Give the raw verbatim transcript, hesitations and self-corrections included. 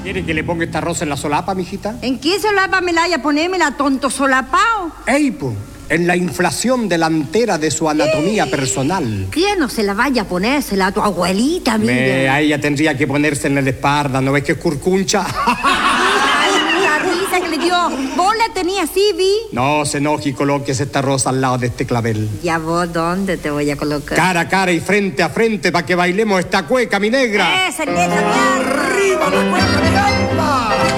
¿Quiere que le ponga esta rosa en la solapa, mijita? ¿En qué solapa me la haya ponémela, tonto solapao? Ey, po, en la inflación delantera de su anatomía ¡Ey! personal. ¿Quién no se la vaya a ponérsela a tu abuelita, mira? Me, a ella tendría que ponerse en la espalda, ¿no ves que es curcuncha? Ay, la risa que le dio. ¿Vos la tenías así, vi? No se enoje y coloques esta rosa al lado de este clavel. ¿Ya vos dónde te voy a colocar? Cara a cara y frente a frente para que bailemos esta cueca, mi negra. ¡Esa, esa, mi alma! ¡Arriba la cueca, mi alma!